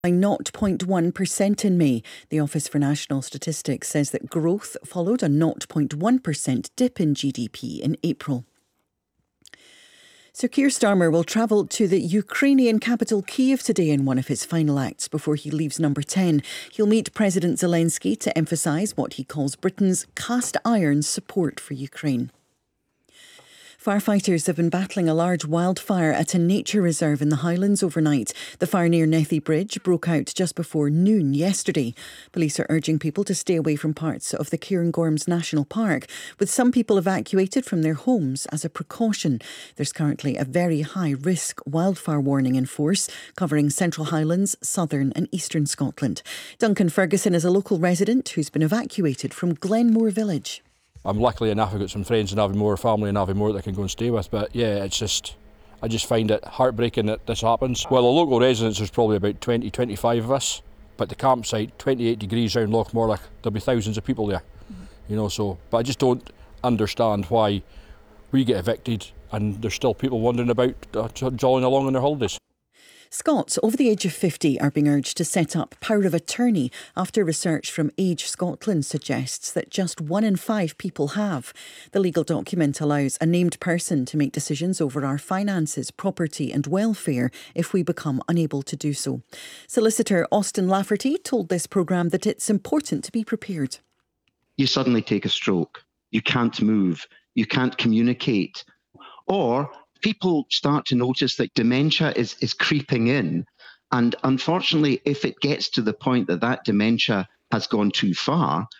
by 0.1% in May. The Office for National Statistics says that growth followed a 0.1% dip in GDP in April. Sir Keir Starmer will travel to the Ukrainian capital Kyiv today in one of his final acts before he leaves Number 10. He'll meet President Zelensky to emphasise what he calls Britain's cast iron support for Ukraine. Firefighters have been battling a large wildfire at a nature reserve in the Highlands overnight. The fire near Nethy Bridge broke out just before noon yesterday. Police are urging people to stay away from parts of the Cairngorms National Park, with some people evacuated from their homes as a precaution. There's currently a very high risk wildfire warning in force, covering Central Highlands, southern and eastern Scotland. Duncan Ferguson is a local resident who's been evacuated from Glenmore Village. I'm lucky enough I've got some friends in Aviemore, family in Aviemore that I can go and stay with, but yeah, I just find it heartbreaking that this happens. Well, the local residents, there's probably about 20, 25 of us, but the campsite, 28 degrees round Lochmorlich, there'll be thousands of people there, but I just don't understand why we get evicted and there's still people wandering about, jollying along on their holidays. Scots over the age of 50 are being urged to set up power of attorney after research from Age Scotland suggests that just 1 in 5 people have. The legal document allows a named person to make decisions over our finances, property and welfare if we become unable to do so. Solicitor Austin Lafferty told this programme that it's important to be prepared. You suddenly take a stroke, you can't move, you can't communicate, or people start to notice that dementia is creeping in. And unfortunately, if it gets to the point that dementia has gone too far,